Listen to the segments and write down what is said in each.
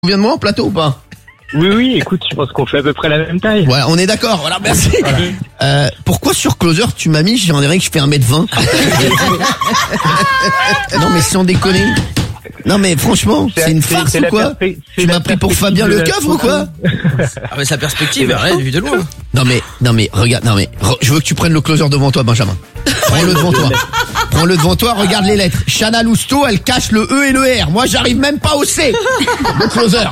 souviens de moi en plateau ou pas? Oui, écoute, je pense qu'on fait à peu près la même taille. Ouais, on est d'accord, voilà, merci. Voilà. Pourquoi sur Closer tu m'as mis, j'en dirais que je fais 1m20? Non mais sans déconner. Non mais franchement, c'est une farce ou quoi? Tu m'as pris pour Fabien Lecoeuvre ou quoi? Ah mais sa perspective, arrête, vu de loin. Non mais, regarde, je veux que tu prennes le Closer devant toi, Benjamin. Prends-le devant toi. Prends-le devant toi, regarde les lettres. Chana Lousteau, elle cache le E et le R. Moi, j'arrive même pas au C. Le Closer.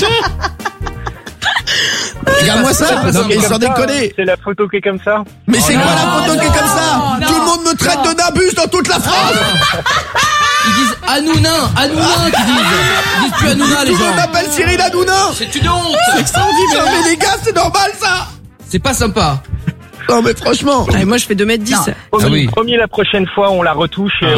Regarde-moi ça. Non mais sans déconner. C'est la photo qui est comme ça. Mais c'est quoi la photo qui est comme ça? Tout le monde me traite de nabus dans toute la France. Ils disent Hanouna qu'ils disent. Ils disent plus Hanouna les Tout le monde gens. m'appelle Cyril Hanouna. C'est une honte. Non mais les gars, c'est normal ça. C'est pas sympa. Non mais franchement. Ah, moi je fais 2m10. Promis, la prochaine fois, on la retouche et on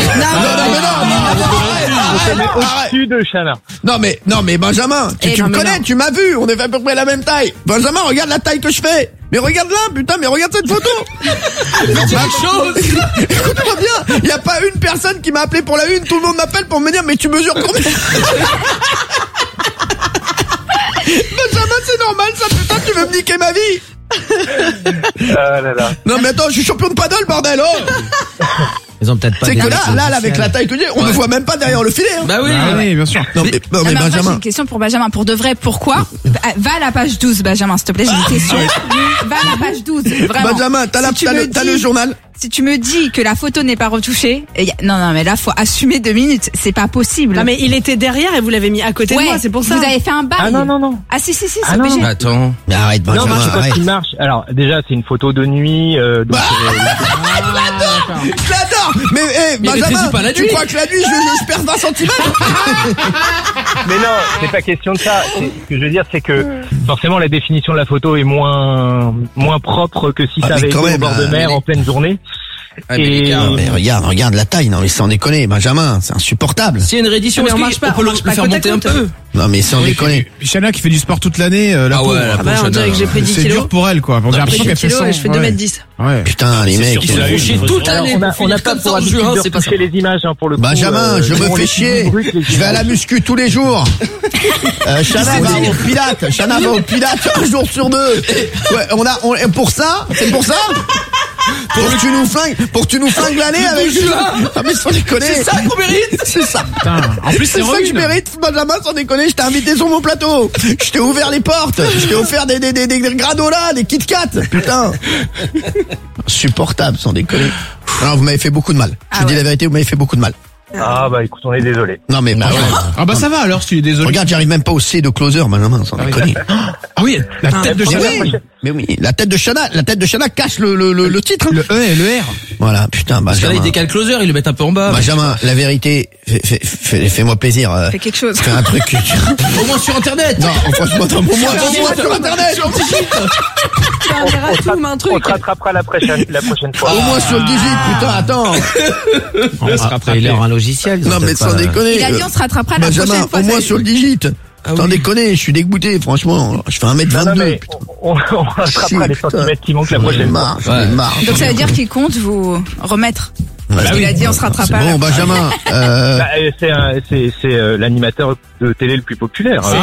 se met au-dessus de Chana. Non mais Benjamin, tu me connais, tu m'as vu, on est fait à peu près la même taille. Benjamin, regarde la taille que je fais. Mais regarde là, putain, mais regarde cette photo. Écoute-moi bien, il y a pas une personne qui m'a appelé pour la une, tout le monde m'appelle pour me dire mais tu mesures combien? Benjamin, c'est normal ça, putain, tu veux me niquer ma vie? Ah là là. Non mais attends, je suis champion de paddle, bordel, oh. Ils ont peut-être pas. C'est que là, avec la taille que j'ai, on ne voit même pas derrière le filet. Hein. Bah oui, oui, bien sûr. Non mais Moi, j'ai Benjamin. une question pour Benjamin. Pour de vrai, pourquoi? Va à la page 12, Benjamin, s'il te plaît, j'ai une question. Va à la page 12, vraiment. Benjamin, t'as le journal. Si tu me dis que la photo n'est pas retouchée, non, mais là, faut assumer 2 minutes. C'est pas possible. Non, mais il était derrière et vous l'avez mis à côté de moi, c'est pour ça. Vous avez fait un bail. Ah non. Ah si, c'est Ah, non. obligé. Attends. Mais arrête, Non, Benjamin, je sais pas arrête. ce qui marche. Alors, déjà, c'est une photo de nuit. Donc, Je l'adore. Mais Benjamin, maîtrise pas la tu nuit. crois que la nuit, je perds 20 cm? Mais non, c'est pas question de ça. Ce que je veux dire, c'est que forcément, la définition de la photo est moins propre que si Ah, ça mais avait été quand au même, bord de mer en pleine journée. Ah, mais Et- l'écart, Mais regarde la taille. Non mais sans déconner, Benjamin, c'est insupportable. s'il y a une réédition, Mais on est-ce marche pas, qu'on peut on marche le pas faire côte à monter un côte. peu? Non mais sans déconner. Puis Chana qui fait du sport toute l'année, la Ah ouais, pauvre. la Ah bah, on dirait que j'ai pris 10 C'est kilos. dur pour elle, quoi. On dirait J'ai l'impression pris qu'elle 10 fait kilos 100. et je fais 2m10. Ouais. Putain, les mecs. Il se chier toute l'année. On n'a pas pour habitude juin, de c'est pas retoucher les images pour le coup. Benjamin, je me on fais les chier. brute, les Je vais à la muscu tous les jours. Chana va au Pilates. Chana va au Pilates un jour sur 2. Ouais, pour ça, c'est pour ça. Pour que tu nous flingues l'année avec Ah mais sans déconner. C'est ça qu'on mérite. C'est ça. Putain. En plus, C'est ça que je mérite, Benjamin, sans déconner. Je t'ai invité sur mon plateau. Je t'ai ouvert les portes. Je t'ai offert des granolas, des Kit Kat. Putain. Insupportable, sans déconner. Alors, vous m'avez fait beaucoup de mal. Je dis la vérité, vous m'avez fait beaucoup de mal. Ah bah écoute, on est désolé. Non mais bah, ouais. Ah bah ça va alors, si tu es désolé. Regarde, j'arrive même pas au C de Closer, Benjamin, sans déconner. Ah oui, la tête de Mais Chana. oui, mais oui, la tête de Chana cache le titre. Le E et le R. Voilà, putain, Parce que là, ils Benjamin. décalent Closer, ils le mettent un peu en bas. Benjamin, la vérité, fais-moi plaisir. Fais quelque chose. Fais un truc. Au moins sur Internet. Non, franchement, au moins sur Internet. Un truc. On te rattrapera la prochaine fois. Au moins sur le digit, putain, attends. Après, il a un logiciel. Non, mais sans déconner. Il a dit on se rattrapera la Benjamin, prochaine fois. au moins sur le digit. Sans déconner, je suis dégoûté, franchement. Je fais 1m22. Non, mais on rattrapera les Putain. centimètres qui manquent la prochaine fois. J'en ai marre. Donc ça veut dire qu'il compte vous remettre. Parce qu'il a dit on se rattrapera. C'est bon, Benjamin. Bah, c'est l'animateur de télé le plus populaire. Il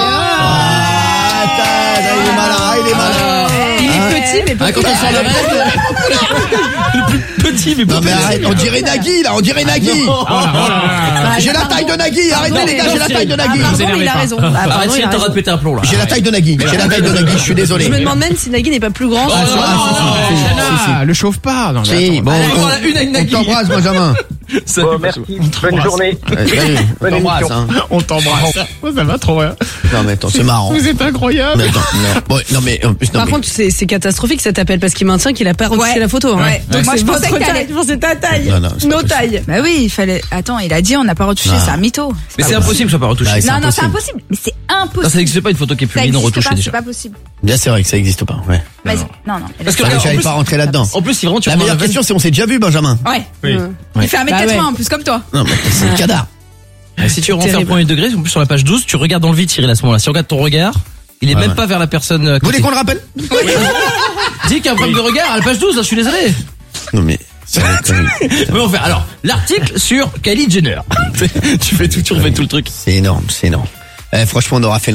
est malin, il est malin. Il est petit, mais Ah, quand on sort le règle. Le plus petit, mais Non mais populaire. arrête, on dirait Nagui là, on dirait Nagui. J'ai la taille de Nagui, arrêtez les gars, j'ai la taille de Nagui. Pardon, il a raison. Ah, Arrête, pardon, il Cyril, a t'auras raison. de péter un plomb là. J'ai la taille de Nagui, je suis désolé. Je me demande même si Nagui n'est pas plus grand. Ah, le chauffe pas. Non, mais Si, attends. bon, Allez, on a une avec on Nagui. t'embrasse Benjamin. Bon, merci. Bonne journée. Salut, on Bonne t'embrasse émission. hein. On t'embrasse. Ça va trop bien. Non mais attends, c'est marrant. Vous êtes incroyable. Mais attends, non. Ouais, non mais en plus non Par mais contre, c'est catastrophique, ça t'appelle parce qu'il maintient qu'il a pas retouché Ouais. la photo. Ouais. Donc Moi, c'est je pensais votre que t'allais- taille. C'est ta taille. Non, c'est pas Nos tailles. Bah oui, il fallait. Attends, il a dit on n'a pas retouché, Non. c'est un mytho. Mais c'est impossible que ce soit pas retouché. Ouais, c'est Non, non, c'est impossible. impossible. Mais c'est Non, impossible. ça n'existe pas une photo qui est plus Ça non existe retouchée pas, déjà. c'est pas possible. bien c'est vrai que ça existe pas. Ouais. Mais non, non. Parce que Fallait que en j'aille plus- pas rentrer là-dedans. En plus, si vraiment tu La prends meilleure un question c'est on s'est déjà vu Benjamin. Ouais. Oui. Il fait 1m80 Bah ouais. en plus comme toi. Non mais c'est le cadavre. Si tu rentres terrible. au 1er degré, en plus sur la page 12, tu regardes dans le vide, Cyril, à ce moment-là. Si on regarde ton regard, il est même pas vers la personne. à Vous voulez côté. qu'on le rappelle? Dis qu'il y a un problème de regard à la page 12, hein, je suis désolé. Non mais c'est Mais on fait. Alors, l'article sur Kylie Jenner. Tu refais tout le truc. énorme, c'est énorme. Franchement, on aura fait